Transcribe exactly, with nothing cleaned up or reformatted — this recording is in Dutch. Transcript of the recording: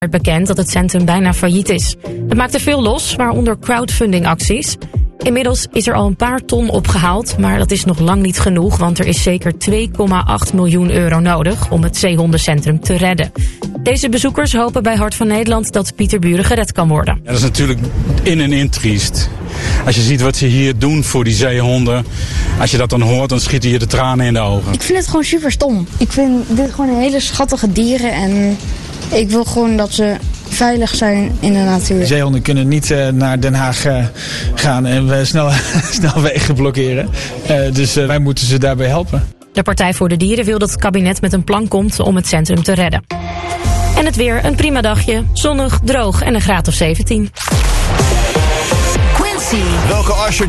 bekend dat het centrum bijna failliet is. Het maakte veel los, waaronder crowdfundingacties. Inmiddels is er al een paar ton opgehaald, maar dat is nog lang niet genoeg, want er is zeker twee komma acht miljoen euro nodig om het zeehondencentrum te redden. Deze bezoekers hopen bij Hart van Nederland dat Pieterburen gered kan worden. Ja, dat is natuurlijk in en in triest. Als je ziet wat ze hier doen voor die zeehonden, als je dat dan hoort, dan schieten je de tranen in de ogen. Ik vind het gewoon super stom. Ik vind dit gewoon hele schattige dieren en ik wil gewoon dat ze veilig zijn in de natuur. Zeehonden kunnen niet uh, naar Den Haag uh, gaan en we snel, snel wegen blokkeren. Uh, dus uh, wij moeten ze daarbij helpen. De Partij voor de Dieren wil dat het kabinet met een plan komt om het centrum te redden. En het weer, een prima dagje, zonnig, droog en een graad of zeventien. Quincy. Welke Usher